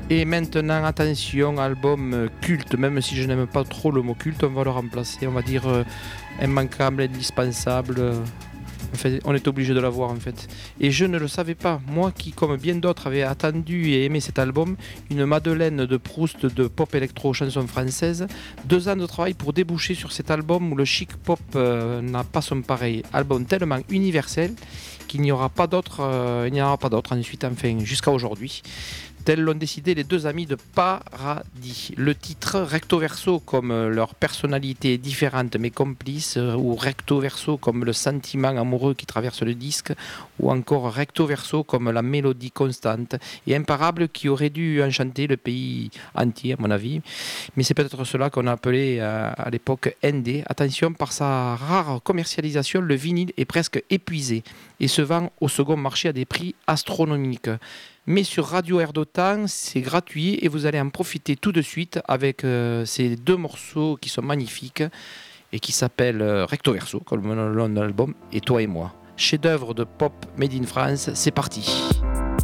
Et maintenant, attention, album culte, même si je n'aime pas trop le mot culte, on va le remplacer, on va dire immanquable, indispensable. En fait, on est obligé de l'avoir en fait. Et je ne le savais pas, moi qui, comme bien d'autres, avait attendu et aimé cet album, une Madeleine de Proust de pop électro chanson française. 2 ans de travail pour déboucher sur cet album où le chic pop n'a pas son pareil. Album tellement universel qu'il n'y aura pas d'autre, il n'y en aura pas d'autre ensuite, enfin, jusqu'à aujourd'hui. Tels l'ont décidé les 2 amis de Paradis. Le titre recto verso comme leur personnalité différente mais complice, ou recto verso comme le sentiment amoureux qui traverse le disque, ou encore recto verso comme la mélodie constante et imparable qui aurait dû enchanter le pays entier à mon avis. Mais c'est peut-être cela qu'on a appelé à l'époque ND. Attention, par sa rare commercialisation, le vinyle est presque épuisé et se vend au second marché à des prix astronomiques. Mais sur Radio Air d'Otan, c'est gratuit et vous allez en profiter tout de suite avec ces 2 morceaux qui sont magnifiques et qui s'appellent Recto Verso, comme le nom de l'album, et Toi et moi. Chef-d'œuvre de pop made in France, c'est parti.